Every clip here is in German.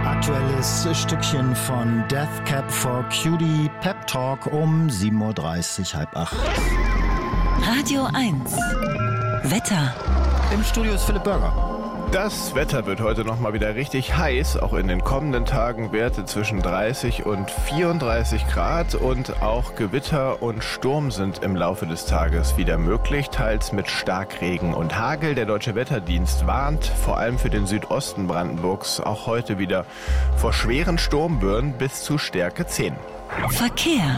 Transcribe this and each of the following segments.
Aktuelles Stückchen von Death Cab for Cutie, Pep Talk um 7.30 Uhr, halb 8. Radio 1. Wetter. Im Studio ist Philipp Burger. Das Wetter wird heute noch mal wieder richtig heiß. Auch in den kommenden Tagen Werte zwischen 30 und 34 Grad. Und auch Gewitter und Sturm sind im Laufe des Tages wieder möglich, teils mit Starkregen und Hagel. Der Deutsche Wetterdienst warnt, vor allem für den Südosten Brandenburgs, auch heute wieder vor schweren Sturmböen bis zu Stärke 10. Verkehr.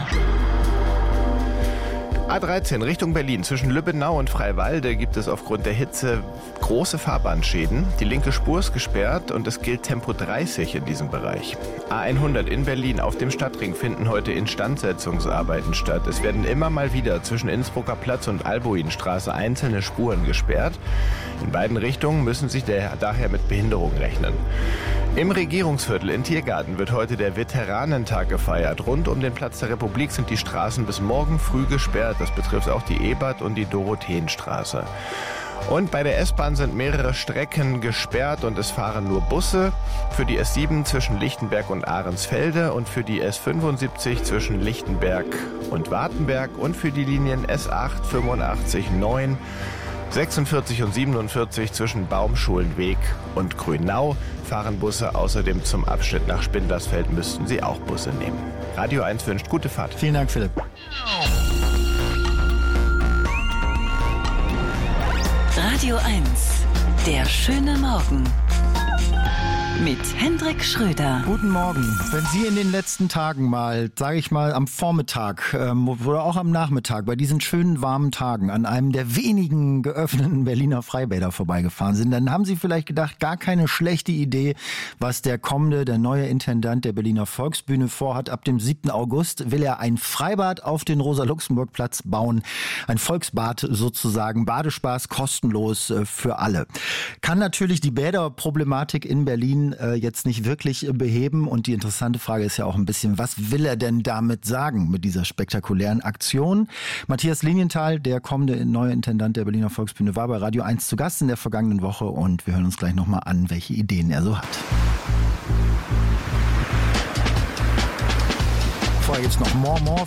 A13 Richtung Berlin. Zwischen Lübbenau und Freiwalde gibt es aufgrund der Hitze große Fahrbahnschäden. Die linke Spur ist gesperrt und es gilt Tempo 30 in diesem Bereich. A100 in Berlin auf dem Stadtring finden heute Instandsetzungsarbeiten statt. Es werden immer mal wieder zwischen Innsbrucker Platz und Albuinstraße einzelne Spuren gesperrt. In beiden Richtungen müssen Sie daher mit Behinderung rechnen. Im Regierungsviertel in Tiergarten wird heute der Veteranentag gefeiert. Rund um den Platz der Republik sind die Straßen bis morgen früh gesperrt. Das betrifft auch die Ebert- und die Dorotheenstraße. Und bei der S-Bahn sind mehrere Strecken gesperrt und es fahren nur Busse. Für die S7 zwischen Lichtenberg und Ahrensfelde und für die S75 zwischen Lichtenberg und Wartenberg und für die Linien S8, 85, 9, 46 und 47 zwischen Baumschulenweg und Grünau fahren Busse. Außerdem zum Abschnitt nach Spindlersfeld müssten Sie auch Busse nehmen. Radio 1 wünscht gute Fahrt. Vielen Dank, Philipp. Radio 1. Der schöne Morgen. Mit Hendrik Schröder. Guten Morgen. Wenn Sie in den letzten Tagen mal, sage ich mal, am Vormittag oder auch am Nachmittag bei diesen schönen warmen Tagen an einem der wenigen geöffneten Berliner Freibäder vorbeigefahren sind, dann haben Sie vielleicht gedacht, gar keine schlechte Idee, was der neue Intendant der Berliner Volksbühne vorhat. Ab dem 7. August will er ein Freibad auf den Rosa-Luxemburg-Platz bauen. Ein Volksbad sozusagen, Badespaß kostenlos für alle. Kann natürlich die Bäderproblematik in Berlin jetzt nicht wirklich beheben. Und die interessante Frage ist ja auch ein bisschen, was will er denn damit sagen mit dieser spektakulären Aktion? Matthias Linienthal, der kommende neue Intendant der Berliner Volksbühne, war bei Radio 1 zu Gast in der vergangenen Woche und wir hören uns gleich nochmal an, welche Ideen er so hat. Vorher gibt's noch More